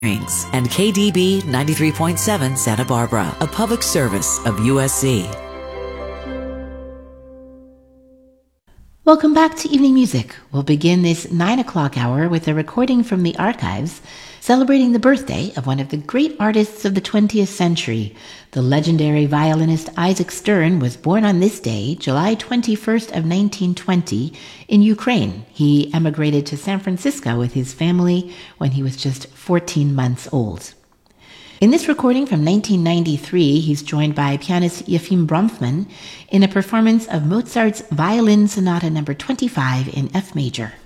and KDB 93.7 Santa Barbara, a public service of USC. Welcome back to Evening Music. We'll begin this 9 o'clock hour with a recording from the archives celebrating the birthday of one of the great artists of the 20th century. The legendary violinist Isaac Stern was born on this day, July 21st of 1920, in Ukraine. He emigrated to San Francisco with his family when he was just 14 months old. In this recording from 1993, he's joined by pianist Yefim Bronfman in a performance of Mozart's Violin Sonata No. 25 in F major.